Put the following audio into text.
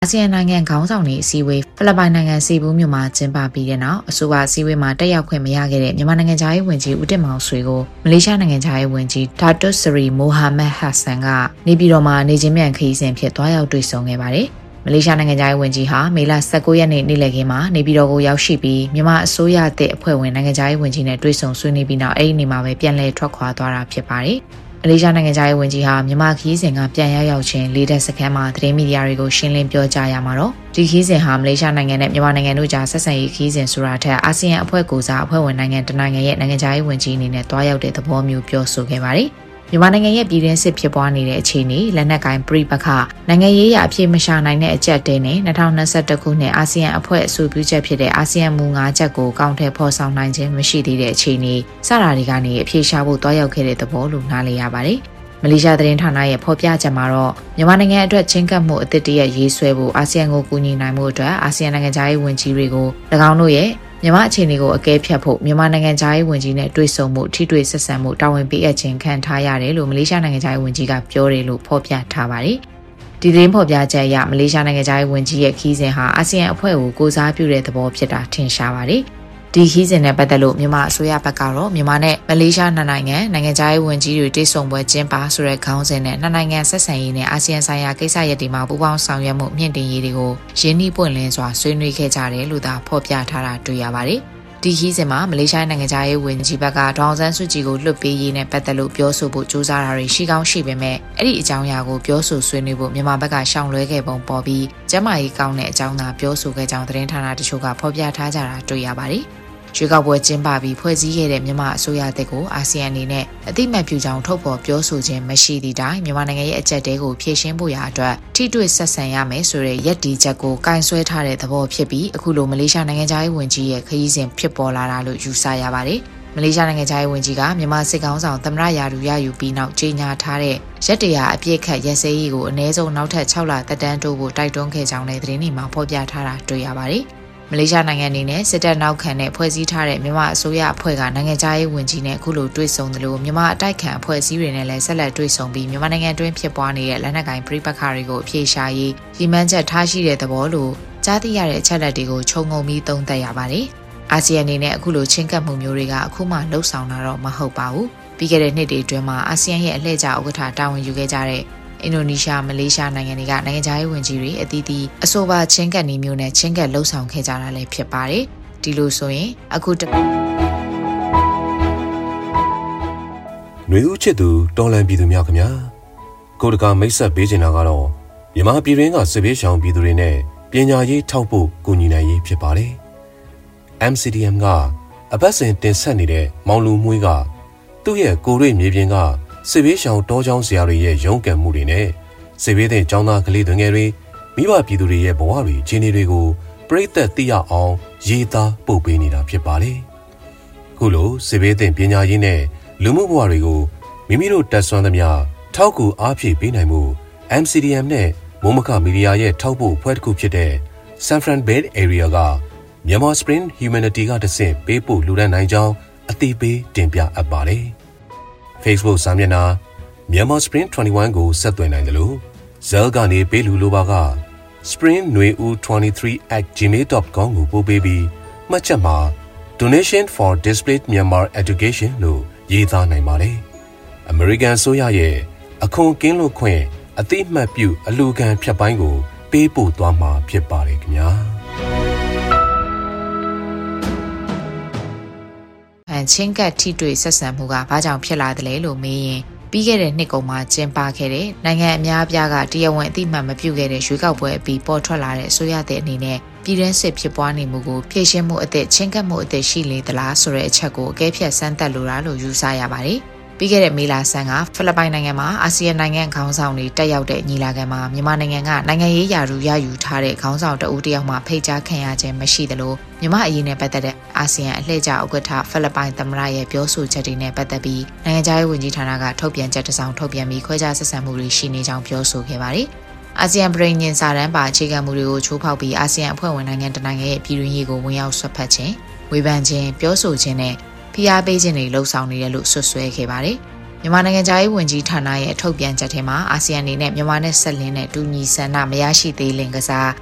အာဆီယံနိုင်ငံခေါင်းဆောင်တွေအစည်းအဝေးဖိလစ်ပိုင်နိုင်ငံစီဘူးမြို့မှာကျင်းပပြီးတဲ့နောက်အဆိုပါအစည်းအဝေးမှာတက်ရောက်ခွင့်မရခဲ့တဲ့မြန်မာနိုင်ငံသားရေးဝန်ကြီးဦးတင်မောင်ဆွေကိုမလေးရှားနိုင်ငံသားရေးဝန်ကြီးဒါတွတ်စရီမိုဟာမက်ဟတ်ဆန်ကနေပြည်တော်မှာနေချင်းမြန်ခရီးစဉ်ဖြစ်သွားရောက်တွေ့ဆုံခဲ့ပါတယ်။မလေးရှားနိုင်ငံသားရေးဝန်ကြီးဟာမေလ19ရက်နေ့နေ့လယ်ခင်းမှာနေပြည်တော်ကိုရောက်ရှိပြီးမြန်မာအစိုးရတဲ့အဖွဲ့ဝင်နိုင်ငံသားရေးဝန်ကြီးနဲ့တွေ့ဆုံဆွေးနွေးပြီးနောက်အဲ့ဒီနေ့မှာပဲပြန်လည်ထွက်ခွာသွားတာဖြစ်ပါတယ်။မလေးရှားနိုင်ငံသားရေးဝန်ကြီးဟာမြန်မာခရီးစဉ်ကပြန်ရောက်ခြင်းလေးတဲ့စခန်းမှာသတင်းမီဒီယာတွေကိုရှင်းလင်းပြောကြားရမှာတော့ဒီခရီးစဉ်ဟာမလေးရှားနိုင်ငံနဲ့မြန်မာနိုင်ငံတို့ကြားဆက်ဆံရေးခရီးစဉ်ဆိုတာထက်အာဆီယံအဖွဲ့ကိုစားအဖွဲ့ဝင်နိုင်ငံတနိုင်ငံရဲ့နိုင်ငံသားရေးဝန်ကြီးအနေနဲ့တွားရောက်တဲ့သဘောမျိုးပြောဆိုခဲ့ပါတယ်။မြန်မာနိုင်ငံရဲ့ပြည်တွင်းစစ်ဖြစ်ပွားနေတဲ့အခြေအနေလက်နက်ကိုင်ပြိပခနိုင်ငံရေးအဖြစ်မရှာနိုင်တဲ့အကြက်တဲနဲ့2021ခုနှစ်အာဆီယံအဖွဲ့အဆိုပြုချက်ဖြစ်တဲ့အာဆီယံမူ5ချက်ကိုကောင်းထည့်ဖော်ဆောင်နိုင်ခြင်းမရှိသေးတဲ့အခြေအနေစတာတွေကနေအပြေရှားဖို့တွားရောက်ခဲ့တဲ့သဘောလို့နားလည်ရပါတယ်။မလေးရှားသတင်းဌာနရဲ့ဖော်ပြချက်မှာတော့မြန်မာနိုင်ငံအတွက်ချင်းကပ်မှုအသစ်တရရေးဆွဲဖို့အာဆီယံကိုကူညီနိုင်မှုအတွက်အာဆီယံနိုင်ငံသားရေးဝန်ကြီးတွေကို၎င်းတို့ရဲ့မြန်မာအခြေအနေကိုအကဲဖြတ်ဖို့မြန်မာနိုင်ငံသားရေးဝန်ကြီးနဲ့တွေ့ဆုံမှုထိတွေ့ဆက်ဆံမှုတာဝန်ပေးအပ်ခြင်းခံထားရတယ်လို့မလေးရှားနိုင်ငံသားရေးဝန်ကြီးကပြောတယ်လို့ဖော်ပြထားပါတယ်။ဒီသတင်းဖော်ပြချက်အရမလေးရှားနိုင်ငံသားရေးဝန်ကြီးရဲ့ခီးစဉ်ဟာအာဆီယံအဖွဲ့ကိုကိုစားပြုတဲ့သဘောဖြစ်တာထင်ရှားပါတယ်။ဒီခီးစဉ်နဲ့ပတ်သက်လို့မြန်မာအစိုးရဘက်ကတော့မြန်မာနဲ့မလေးရှားနှစ်နိုင်ငံနိုင်ငံသားရေးဝန်ကြီးတွေတွေ့ဆုံပွဲကျင်းပဆိုတဲ့ခေါင်းစဉ်နဲ့နှစ်နိုင်ငံဆက်ဆံရေးနဲ့အာဆီယံဆိုင်ရာကိစ္စရပ်တွေမှာပူးပေါင်းဆောင်ရွက်မှုမြင့်တင်ရေးတွေကိုရင်းနှီးပွင့်လင်းစွာဆွေးနွေးခဲ့ကြတယ်လို့သာဖော်ပြထားတာတွေ့ရပါတယ်။ဒီခီးစဉ်မှာမလေးရှားနိုင်ငံသားရေးဝန်ကြီးဘက်ကဒေါအောင်ဆန်းစုကြည်ကိုလွှတ်ပေးရေးနဲ့ပတ်သက်လို့ပြောဆိုဖို့ကြိုးစားတာတွေရှိကောင်းရှိပေမဲ့အဲ့ဒီအကြောင်းအရာကိုပြောဆိုဆွေးနွေးဖို့မြန်မာဘက်ကရှောင်လွှဲခဲ့ပုံပေါ်ပြီးကျန်းမာရေးကောင်းတဲ့အကြောင်းသာပြောဆိုခဲ့ကြောင်းသတင်းဌာနတချို့ကဖော်ပြထားကြတာတွေ့ရပါတယ်။ရွေးကောက်ပွဲကျင်းပပြီးဖွဲ့စည်းခဲ့တဲ့မြန်မာအစိုးရတပ်ကိုအာဆီယံအနေနဲ့အသိမှတ်ပြုကြောင်းထုတ်ဖော်ပြောဆိုခြင်းမရှိသည့်တိုင်မြန်မာနိုင်ငံရဲ့အကြက်တဲကိုဖြည့်ရှင်းဖို့ရာအတွက်ထိတွေ့ဆက်ဆံရမယ်ဆိုတဲ့ရည်တည်ချက်ကိုကင်ဆွဲထားတဲ့သဘောဖြစ်ပြီးအခုလိုမလေးရှားနိုင်ငံသားရေးဝန်ကြီးရဲ့ခရီးစဉ်ဖြစ်ပေါ်လာတာလို့ယူဆရပါတယ်။မလေးရှားနိုင်ငံသားရေးဝန်ကြီးကမြန်မာစစ်ကောင်ဆောင်သမ္မတရာထူးရယူပြီးနောက်ကြေညာထားတဲ့ရက်တရာအပြည့်ခတ်ရက်စဲရေးကိုအနည်းဆုံးနောက်ထပ်6လသက်တမ်းတိုးဖို့တိုက်တွန်းခဲ့ကြောင်းလည်းသတင်းတွေမှာဖော်ပြထားတာတွေ့ရပါတယ်။မလေးရှားနိုင်ငံအနေနဲ့စစ်တပ်နောက်ခံနဲ့ဖွဲ့စည်းထားတဲ့မြန်မာအစိုးရအဖွဲ့ကနိုင်ငံသားရေးဝန်ကြီးနဲ့အခုလိုတွေ့ဆုံတယ်လို့မြန်မာအတိုက်ခံအဖွဲ့အစည်းတွေနဲ့လည်းဆက်လက်တွေ့ဆုံပြီးမြန်မာနိုင်ငံတွင်းဖြစ်ပွားနေတဲ့လက်နက်ကိုင်ပြိပခါတွေကိုအပြေရှားရေးရည်မှန်းချက်ထားရှိတဲ့သဘောလို့ကြားသိရတဲ့အချက်အလက်တွေကိုခြုံငုံပြီးသုံးသပ်ရပါတယ်။အာဆီယံအနေနဲ့အခုလိုချင်းကပ်မှုမျိုးတွေကအခုမှလှုပ်ဆောင်တာတော့မဟုတ်ပါဘူး။ပြီးခဲ့တဲ့နှစ်တွေအတွင်းမှာအာဆီယံရဲ့အလှည့်ကျဥက္ကဋ္ဌတာဝန်ယူခဲ့ကြတဲ့အင်ဒိုနီးရှားမလေးရှားနိုင်ငံတွေကနိုင်ငံသားရေးဝန်ကြီးတွေအသီးသီးအဆိုပါချင်းကပ်နည်းမျိုးနဲ့ချင်းကပ်လှုပ်ဆောင်ခဲ့ကြတာလည်းဖြစ်ပါတယ်။ဒီလိုဆိုရင်အခုຫນွေဦးချစ်သူတော်လန်ပြည်သူများခင်ဗျာကိုတကာမိတ်ဆက်ပေးချင်တာကတော့မြန်မာပြည်တွင်းကစစ်ဘေးရှောင်ပြည်သူတွေနဲ့ပညာရေးထောက်ဖို့ကူညီနိုင်ရေးဖြစ်ပါတယ်။ MCDM ကအပတ်စဉ်တင်ဆက်နေတဲ့မောင်လူမွေးကသူ့ရဲ့ကိုရွေမြေပြင်ကစစ်ဘေးရှောင်တောချောင်းဆရာတွေရဲ့ရုန်းကန်မှုတွေနဲ့စစ်ဘေးသင့်ကျောင်းသားကလေးငယ်တွေမိဘပြည်သူတွေရဲ့ဘဝတွေအခြေအနေတွေကိုပြည့်သက်သိရအောင်ရေးသားပို့ပေးနေတာဖြစ်ပါတယ်။ခုလိုစစ်ဘေးသင့်ပညာရေးနဲ့လူမှုဘဝတွေကိုမိမိတို့တက်ဆွမ်းသမျှထောက်ကူအားဖြည့်ပေးနိုင်မှု MCDM နဲ့မိုးမခမီဒီယာရဲ့ထောက်ပို့ဖွဲ့တစ်ခုဖြစ်တဲ့ San Fran Bay Area ကMyanmar Spring Humanity ကတဆင့်ပေးပို့လူဒန်းနိုင်ကြောင်းအသိပေးတင်ပြအပ်ပါတယ်။ Facebook စာမျက်နှာ Myanmar Spring 21ကိုဆက်သွယ်နိုင်တယ်လို့ဇဲလ်ကနေပေးလူလိုပါက spring23@gmail.com ကိုပို့ပေးပြီးမှတ်ချက်မှာ Donation for Displaced Myanmar Education လို့ရေးသားနိုင်ပါတယ်။ American ဆိုရရဲ့အခွန်ကင်းလွတ်ခွင့်အသိမှတ်ပြုအလှူခံဖြတ်ပိုင်းကိုပေးပို့သွားမှာဖြစ်ပါတယ်ခင်ဗျာ။ချင်းကပ်ထိတွေ့ဆက်ဆံမှုကဘာကြောင့်ဖြစ်လာတယ်လဲလို့မေးရင်ပြီးခဲ့တဲ့နှစ်ကုန်မှာကျင်းပခဲ့တဲ့နိုင်ငံအများအပြားကတရားဝင်အသိမှတ်မပြုခဲ့တဲ့ရွေးကောက်ပွဲအပြီးပေါ်ထွက်လာတဲ့အစိုးရတဲ့အနေနဲ့ပြည်တွင်းစစ်ဖြစ်ပွားနေမှုကိုဖြည့်ရှင်းမှုအသစ်ချင်းကပ်မှုအသစ်ရှိလေသလားဆိုတဲ့အချက်ကိုအကဲဖြတ်စမ်းသပ်လိုတာလို့ယူဆရပါတယ်။ပြီးခဲ့တဲ့မေလဆန်းကဖိလစ်ပိုင်နိုင်ငံမှာအာဆီယံနိုင်ငံခေါင်းဆောင်တွေတက်ရောက်တဲ့ညီလာခံမှာမြန်မာနိုင်ငံကနိုင်ငံရေးရာထူးရယူထားတဲ့ခေါင်းဆောင်တဦးတယောက်မှဖိတ်ကြားခံရခြင်းမရှိသလိုမြန်မာအရေးနဲ့ပတ်သက်တဲ့အာဆီယံအလှည့်ကျဥက္ကဋ္ဌဖိလစ်ပိုင်သမ္မတရဲ့ပြောဆိုချက်တွေနဲ့ပတ်သက်ပြီးနိုင်ငံခြားရေးဝန်ကြီးဌာနကထုတ်ပြန်ချက်တစ်စောင်ထုတ်ပြန်ပြီးခွဲခြားဆက်ဆံမှုတွေရှိနေကြောင်းပြောဆိုခဲ့ပါတယ်။အာဆီယံပြည်ညင်စာတမ်းပါအခြေခံမူတွေကိုချိုးဖောက်ပြီးအာဆီယံအဖွဲ့ဝင်နိုင်ငံတနိုင်ငံရဲ့ပြည်တွင်းရေးကိုဝင်ရောက်ဆွတ်ဖက်ခြင်းဝေဖန်ခြင်းပြောဆိုခြင်းနဲ့ဖိအားပေးခြင်းတွေလှုံ့ဆော်နေတယ်လို့ဆွဆွဲခဲ့ပါတယ်။မြန်မာနိုင်ငံသားရေးဝန်ကြီးဌာနရဲ့ထုတ်ပြန်ချက်ထဲမှာအာဆီယံအနေနဲ့မြန်မာနဲ့ဆက်လင်းတဲ့တူညီဆန္ဒမရရှိသေးလင်ကစား